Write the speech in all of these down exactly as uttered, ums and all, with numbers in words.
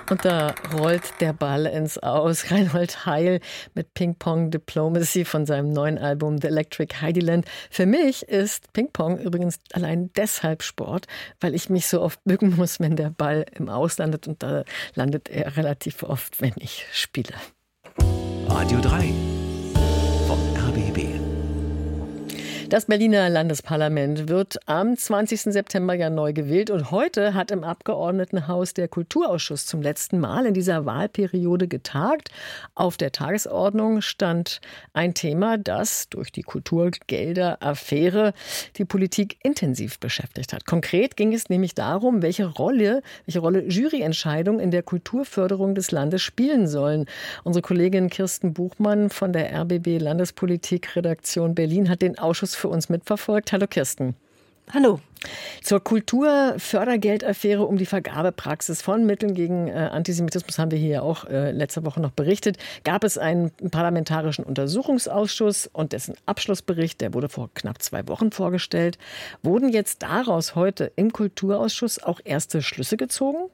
Und da rollt der Ball ins Aus. Reinhold Heil mit Ping Pong Diplomacy von seinem neuen Album The Electric Heidiland. Für mich ist Ping Pong übrigens allein deshalb Sport, weil ich mich so oft bücken muss, wenn der Ball im Aus landet. Und da landet er relativ oft, wenn ich spiele. Radio drei vom R B B. Das Berliner Landesparlament wird am zwanzigsten September ja neu gewählt. Und heute hat im Abgeordnetenhaus der Kulturausschuss zum letzten Mal in dieser Wahlperiode getagt. Auf der Tagesordnung stand ein Thema, das durch die Kulturgelder-Affäre die Politik intensiv beschäftigt hat. Konkret ging es nämlich darum, welche Rolle, welche Rolle Juryentscheidungen in der Kulturförderung des Landes spielen sollen. Unsere Kollegin Kirsten Buchmann von der R B B Landespolitik-Redaktion Berlin hat den Ausschuss für uns mitverfolgt. Hallo Kirsten. Hallo. Zur Kulturfördergeldaffäre um die Vergabepraxis von Mitteln gegen äh, Antisemitismus haben wir hier auch äh, letzte Woche noch berichtet. Gab es einen parlamentarischen Untersuchungsausschuss und dessen Abschlussbericht, der wurde vor knapp zwei Wochen vorgestellt. Wurden jetzt daraus heute im Kulturausschuss auch erste Schlüsse gezogen?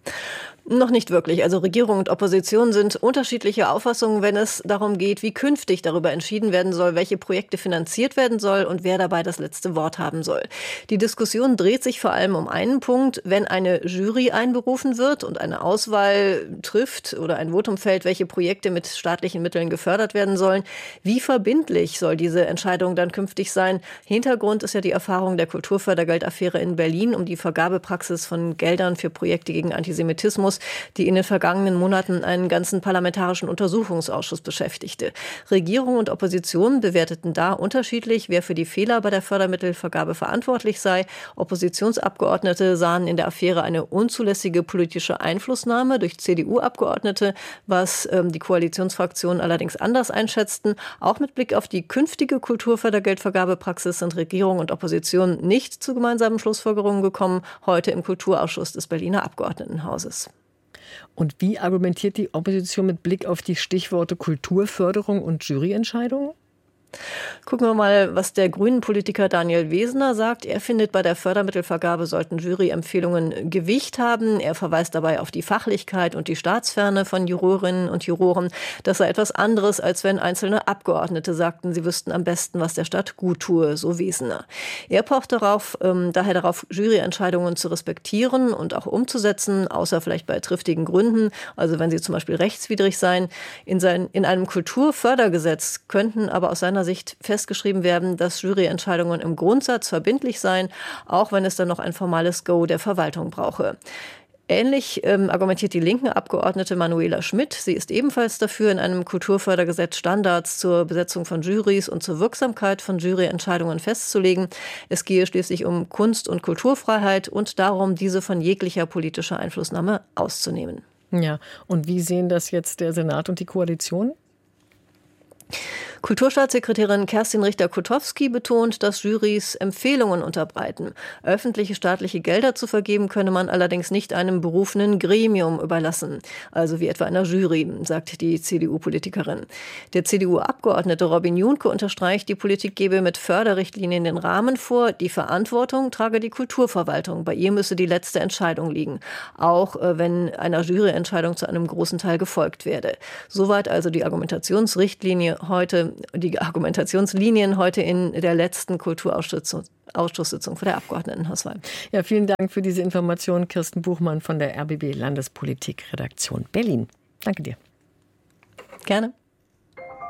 Noch nicht wirklich. Also Regierung und Opposition sind unterschiedliche Auffassungen, wenn es darum geht, wie künftig darüber entschieden werden soll, welche Projekte finanziert werden soll und wer dabei das letzte Wort haben soll. Die Diskussion dreht sich vor allem um einen Punkt. Wenn eine Jury einberufen wird und eine Auswahl trifft oder ein Votum fällt, welche Projekte mit staatlichen Mitteln gefördert werden sollen, wie verbindlich soll diese Entscheidung dann künftig sein? Hintergrund ist ja die Erfahrung der Kulturfördergeldaffäre in Berlin um die Vergabepraxis von Geldern für Projekte gegen Antisemitismus, die in den vergangenen Monaten einen ganzen parlamentarischen Untersuchungsausschuss beschäftigte. Regierung und Opposition bewerteten da unterschiedlich, wer für die Fehler bei der Fördermittelvergabe verantwortlich sei. Oppositionsabgeordnete sahen in der Affäre eine unzulässige politische Einflussnahme durch C D U-Abgeordnete, was ähm, die Koalitionsfraktionen allerdings anders einschätzten. Auch mit Blick auf die künftige Kulturfördergeldvergabepraxis sind Regierung und Opposition nicht zu gemeinsamen Schlussfolgerungen gekommen, heute im Kulturausschuss des Berliner Abgeordnetenhauses. Und wie argumentiert die Opposition mit Blick auf die Stichworte Kulturförderung und Juryentscheidungen? Gucken wir mal, was der Grünen-Politiker Daniel Wesener sagt. Er findet, bei der Fördermittelvergabe sollten Juryempfehlungen Gewicht haben. Er verweist dabei auf die Fachlichkeit und die Staatsferne von Jurorinnen und Juroren. Das sei etwas anderes, als wenn einzelne Abgeordnete sagten, sie wüssten am besten, was der Stadt gut tue, so Wesener. Er pocht darauf, ähm, daher darauf, Juryentscheidungen zu respektieren und auch umzusetzen, außer vielleicht bei triftigen Gründen, also wenn sie zum Beispiel rechtswidrig seien. In, sein, in einem Kulturfördergesetz könnten aber aus seiner Sicht festgeschrieben werden, dass Juryentscheidungen im Grundsatz verbindlich seien, auch wenn es dann noch ein formales Go der Verwaltung brauche. Ähnlich ähm, argumentiert die linken Abgeordnete Manuela Schmidt. Sie ist ebenfalls dafür, in einem Kulturfördergesetz Standards zur Besetzung von Jurys und zur Wirksamkeit von Juryentscheidungen festzulegen. Es gehe schließlich um Kunst- und Kulturfreiheit und darum, diese von jeglicher politischer Einflussnahme auszunehmen. Ja, und wie sehen das jetzt der Senat und die Koalition? Kulturstaatssekretärin Kerstin Richter-Kotowski betont, dass Jurys Empfehlungen unterbreiten. Öffentliche staatliche Gelder zu vergeben, könne man allerdings nicht einem berufenen Gremium überlassen, also wie etwa einer Jury, sagt die C D U-Politikerin. Der C D U-Abgeordnete Robin Junke unterstreicht, die Politik gebe mit Förderrichtlinien den Rahmen vor, die Verantwortung trage die Kulturverwaltung. Bei ihr müsse die letzte Entscheidung liegen, auch wenn einer Juryentscheidung zu einem großen Teil gefolgt werde. Soweit also die Argumentationsrichtlinie heute die Argumentationslinien heute in der letzten Kulturausschusssitzung vor der Abgeordnetenhauswahl. Ja, vielen Dank für diese Information, Kirsten Buchmann von der R B B Landespolitik-Redaktion Berlin. Danke dir. Gerne.